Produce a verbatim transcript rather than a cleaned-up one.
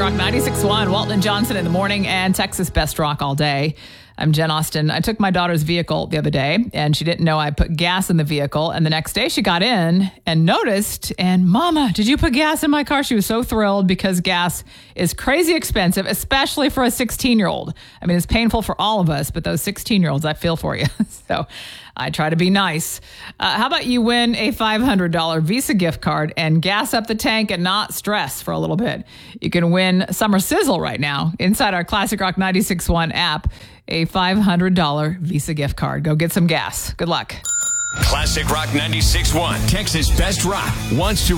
Rock ninety-six point one, Walton and Johnson in the morning, and Texas Best Rock all day. I'm Jen Austen. I took my daughter's vehicle the other day, and she didn't know I put gas in the vehicle. And the next day she got in and noticed, and Mama, did you put gas in my car? She was so thrilled because gas is crazy expensive, especially for a sixteen-year-old. I mean, it's painful for all of us, but those sixteen-year-olds, I feel for you. So I try to be nice. Uh, how about you win a five hundred dollars Visa gift card and gas up the tank and not stress for a little bit? You can win Summer Sizzle right now inside our Classic Rock ninety-six point one app, a five hundred dollars Visa gift card. Go get some gas. Good luck. Classic Rock ninety-six point one, Texas Best Rock wants to